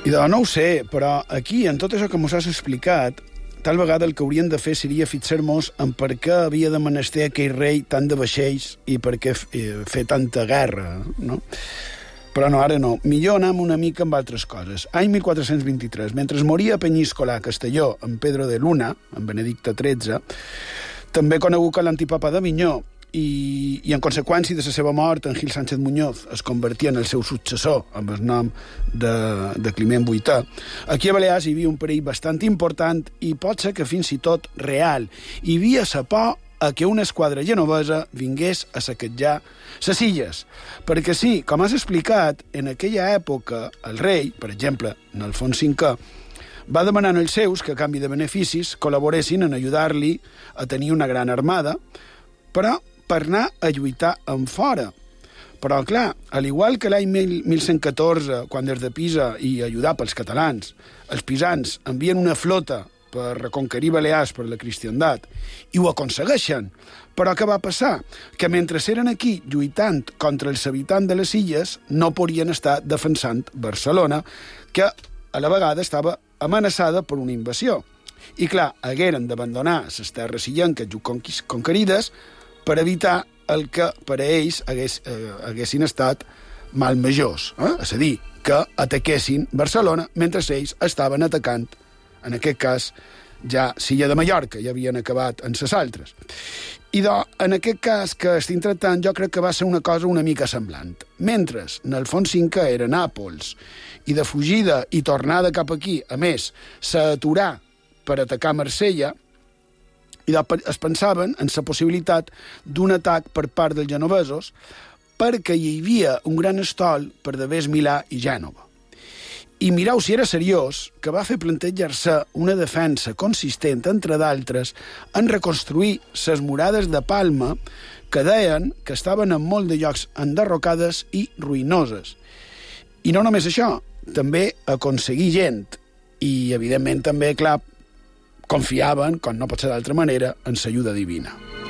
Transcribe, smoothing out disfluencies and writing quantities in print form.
I no ho sé, però aquí, en tot això que mos has explicat, tal vegada el que hauríem de fer seria fixar-nos en per què havia de menester aquell rei tant de vaixells i per què fer tanta guerra, no? Però no, ara no. Millor anem una mica amb altres coses. Any 1423, mentre moria a Penyíscola, a Castelló, en Pedro de Luna, en Benedicte XIII, també conegut com l'antipapa d'Avinyó, i en conseqüència de la seva mort, en Gil Sánchez Muñoz es convertia en el seu successor, amb el nom de Climent VIII. Aquí a Balears hi havia un perill bastant important i pot ser que fins i tot real. Hi havia la por a que una esquadra genovesa vingués a saquejar les illes. Perquè sí, com has explicat, en aquella època el rei, per exemple, en Alfons V, va demanar als seus que, a canvi de beneficis, col·laboressin en ajudar-li a tenir una gran armada, però per anar a lluitar en fora. Però, clar, al igual que l'any 1114, quan des de Pisa i ajudar pels catalans, els pisans envien una flota per reconquerir Balears per la cristiandat, i ho aconsegueixen. Però què va passar? Que mentre eren aquí lluitant contra els habitants de les illes, no podien estar defensant Barcelona, que a la vegada estava amenaçada per una invasió. I clar, hagueren d'abandonar les terres illenques conquerides per evitar el que per a ells haguessin estat mal majors. És a dir, que ataquessin Barcelona mentre ells estaven atacant, en aquest cas, ja Silla de Mallorca, ja havien acabat en ses altres. I en aquest cas que estic tractant, jo crec que va ser una cosa una mica semblant. Mentre en Alfons V era Nàpols, i de fugida i tornada cap aquí, a més, s'aturà per atacar Marsella, i es pensaven en la possibilitat d'un atac per part dels genovesos, perquè hi havia un gran estol per d'haver Milà i Gènova. I mireu si era seriós, que va fer plantejar-se una defensa consistent, entre d'altres, en reconstruir les murades de Palma, que deien que estaven en molt de llocs enderrocades i ruïnoses. I no només això, també aconseguir gent, i evidentment també, clar, confiaven, com no pot ser d'altra manera, en l'ajuda divina.